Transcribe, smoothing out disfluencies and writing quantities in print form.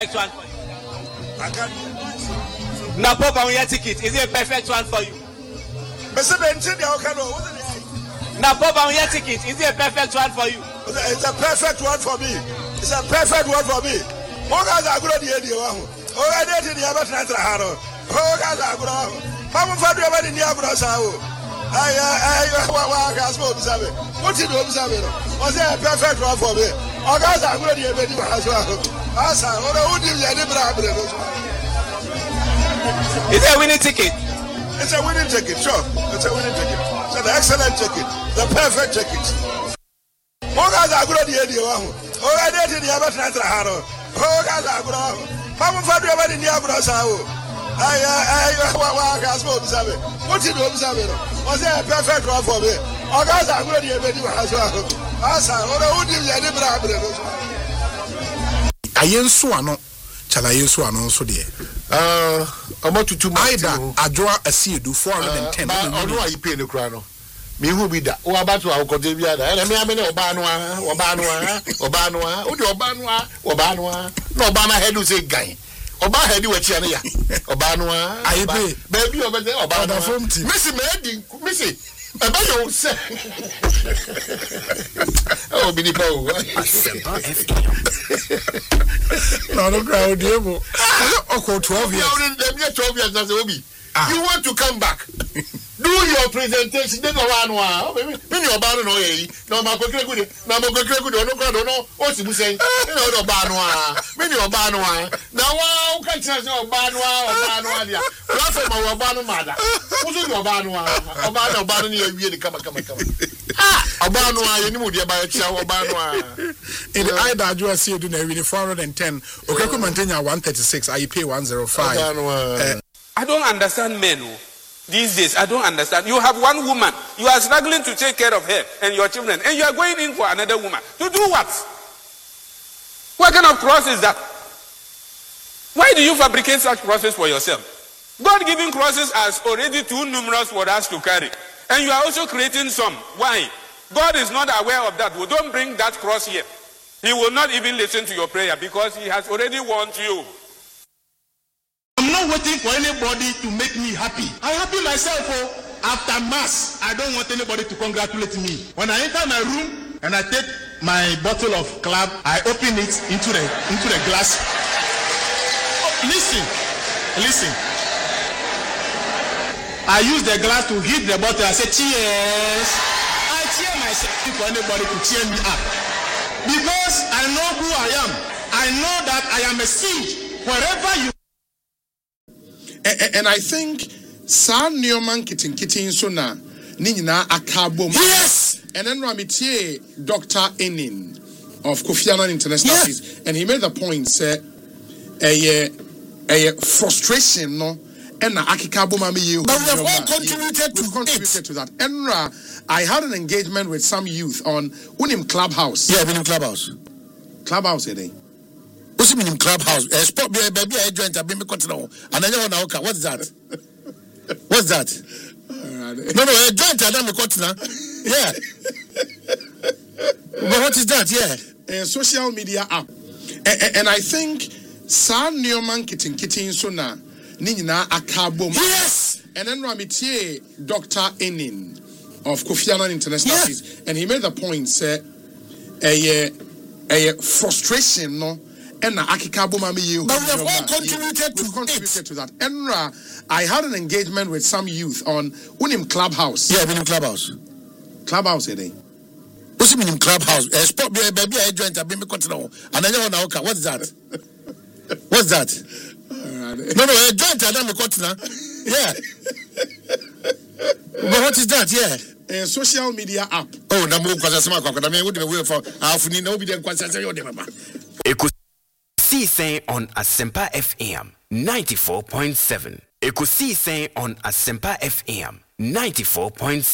perfect one for you? Now, pop on your ticket. Is it a perfect one for you? Now, pop on your ticket. Is it a perfect one for you? It's a perfect one for me. It's a perfect one for me. Oh, guys, I go to the idea. Oh, I did the other night. Oh, guys, I go to Mama Fabio in the Abrasao. What did you observe? Was there a perfect one for me? Oh, guys, I go to the idea as well. Is it a winning ticket? It's a winning ticket, sure. It's a winning ticket. It's an excellent ticket. The perfect ticket. Oh, guys, I go to the idea. Oh, I did the other night. Oh, guys, I go to Mama Fabio in the Abrasao. What did you observe? Was there a perfect one for me? Oh, guys, I go to the idea as well. Ayensuano, Chalayensuano, so dear. About to Ida, Adjoa, a sea do 410. I know I pay the crown. Me who be that? Oh, about to our Codivia, and I mean, Obanwa, no Obama head to say guy. Oba head you a Chania, Obanwa, I pay, baby over there, Obama from Missy Mady, Missy. About you say, oh, Billy Poe, no crowd, dear. Oh, 12 years. 12 years as a hobby. You want to come back? Do your presentation. Then one. When you're bound no Marco Gregory, no what's he saying? No Banwa. When you're Banwa. Now, can't you know Banwa or Banwa? Prophet Mawabano Mada. Who's your Banwa? Obano really come. Obanwa, you know, dear by a chow Obanwa. In the Ida, you are seeing the 410. Okay, come and 136. I pay 105. I don't understand men. These days, I don't understand. You have one woman. You are struggling to take care of her and your children. And you are going in for another woman. To do what? What kind of cross is that? Why do you fabricate such crosses for yourself? God-given crosses are already too numerous for us to carry. And you are also creating some. Why? God is not aware of that. Well, don't bring that cross here. He will not even listen to your prayer because he has already warned you. I'm not waiting for anybody to make me happy. I'm happy myself. After mass, I don't want anybody to congratulate me. When I enter my room and I take my bottle of club, I open it into the glass. Oh, listen. I use the glass to hit the bottle. I say cheers. I cheer myself for anybody to cheer me up. Because I know who I am. I know that I am a seed. Wherever you. And I think San Newman Kitting so na Nina Akabo. Yes! And then Ramitie Dr. Enin of Kofi Annan International Peace. And he made the point, say a frustration, no, and Akikabo Mami you. But we have all contributed to that. Enra, I had an engagement with some youth on Unim Clubhouse. Yeah, Unim Clubhouse. Clubhouse, eh? What's in Clubhouse? Sport baby, I joined a baby continent. And I know now, what's that? What's that? No, I joined a baby continent. Yeah. But what is that? Yeah. A social media app. And I think San Newman Kitting so na Nina Akabo. Yes! And then Ramitie Dr. Enin of Kofi Annan International Peace. And he made the point, say a frustration, no. And Akikabo Mami you. But we have all contributed to that. Enra, I had an engagement with some youth on Unim Clubhouse. Yeah, Unim Clubhouse. Clubhouse, eh? What's in Clubhouse? Sport baby, I joined a baby continent. And I know now, what's that? What's that? No, I joined a baby continent. Yeah. But what is that? Yeah. A social media app. Oh, no more because I mean, what do we for? I've been obedient because Say on Asempa FM 94.7. Ekusi say on Asempa FM 94.7.